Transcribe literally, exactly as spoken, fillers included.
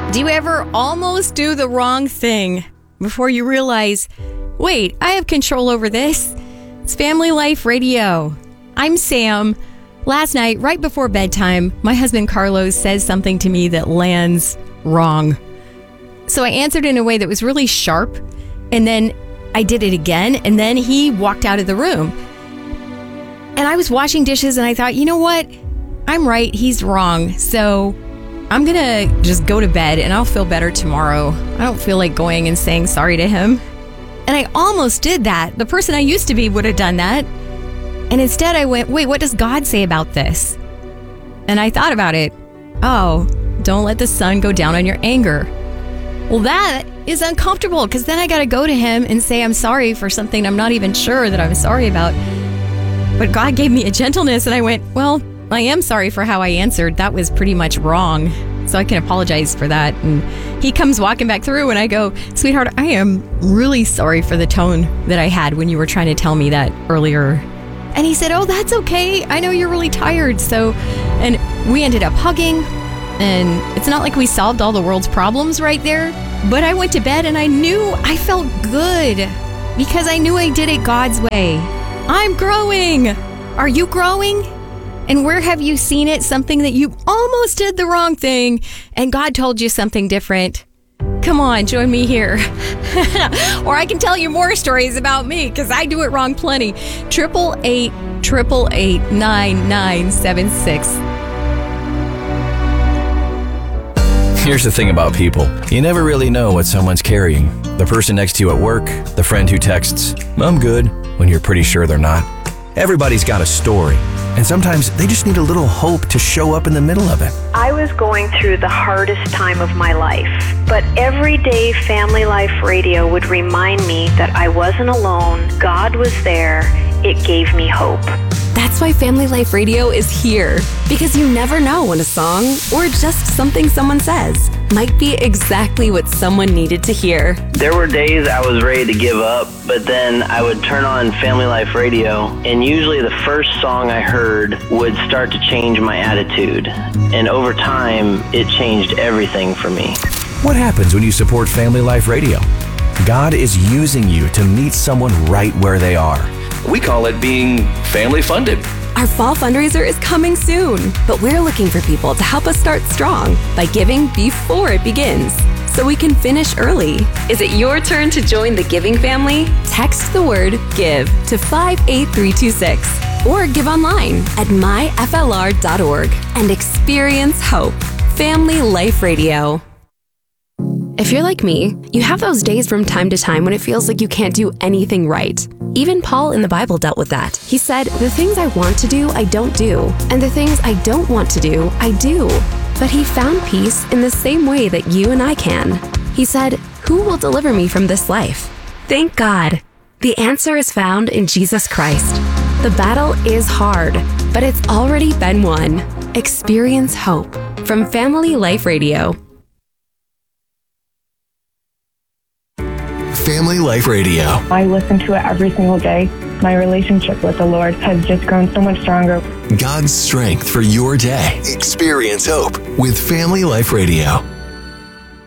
Do you ever almost do the wrong thing before you realize, wait, I have control over this? It's Family Life Radio. I'm Sam. Last night, right before bedtime, my husband Carlos says something to me that lands wrong. So I answered in a way that was really sharp, and then I did it again, and then he walked out of the room. And I was washing dishes, and I thought, you know what? I'm right, he's wrong. So I'm going to just go to bed, and I'll feel better tomorrow. I don't feel like going and saying sorry to him. And I almost did that. The person I used to be would have done that. And instead I went, wait, what does God say about this? And I thought about it. Oh, don't let the sun go down on your anger. Well, that is uncomfortable because then I got to go to him and say I'm sorry for something I'm not even sure that I'm sorry about. But God gave me a gentleness, and I went, well, I am sorry for how I answered. That was pretty much wrong. So I can apologize for that. And he comes walking back through, and I go, sweetheart, I am really sorry for the tone that I had when you were trying to tell me that earlier. And he said, oh, that's okay. I know you're really tired. So, and we ended up hugging. And it's not like we solved all the world's problems right there. But I went to bed, and I knew I felt good because I knew I did it God's way. I'm growing. Are you growing? And where have you seen it? Something that you almost did the wrong thing and God told you something different. Come on, join me here. Or I can tell you more stories about me because I do it wrong plenty. Triple eight, triple eight, nine nine seven six. Here's the thing about people. You never really know what someone's carrying. The person next to you at work, the friend who texts, I'm good, when you're pretty sure they're not. Everybody's got a story, and sometimes they just need a little hope to show up in the middle of it. I was going through the hardest time of my life, but every day Family Life Radio would remind me that I wasn't alone. God was there. It gave me hope. That's why Family Life Radio is here, because you never know when a song or just something someone says might be exactly what someone needed to hear. There were days I was ready to give up, but then I would turn on Family Life Radio, and usually the first song I heard would start to change my attitude. And over time, it changed everything for me. What happens when you support Family Life Radio? God is using you to meet someone right where they are. We call it being family funded. Our fall fundraiser is coming soon, but we're looking for people to help us start strong by giving before it begins, so we can finish early. Is it your turn to join the giving family? Text the word GIVE to five eight three two six or give online at my f l r dot org and experience hope. Family Life Radio. If you're like me, you have those days from time to time when it feels like you can't do anything right. Even Paul in the Bible dealt with that. He said, the things I want to do, I don't do, and the things I don't want to do, I do. But he found peace in the same way that you and I can. He said, who will deliver me from this life? Thank God. The answer is found in Jesus Christ. The battle is hard, but it's already been won. Experience hope from Family Life Radio. Family Life Radio. I listen to it every single day. My relationship with the Lord has just grown so much stronger. God's strength for your day. Experience hope with Family Life Radio.